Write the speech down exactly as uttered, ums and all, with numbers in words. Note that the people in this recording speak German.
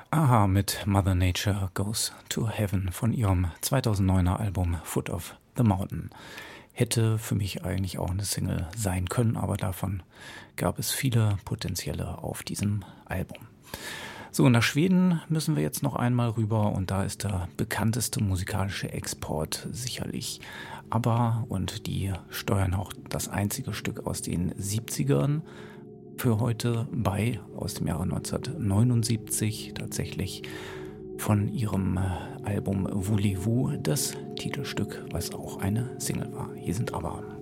Aha mit Mother Nature Goes to Heaven von ihrem zweitausenddeuner Album Foot of the Mountain. Hätte für mich eigentlich auch eine Single sein können, aber davon gab es viele potenzielle auf diesem Album. So, nach Schweden müssen wir jetzt noch einmal rüber und da ist der bekannteste musikalische Export sicherlich ABBA und die steuern auch das einzige Stück aus den siebzigern für heute bei, aus dem Jahre neunzehnhundertneunundsiebzig, tatsächlich von ihrem Album Voulez-Vous, das Titelstück, was auch eine Single war. Hier sind ABBA.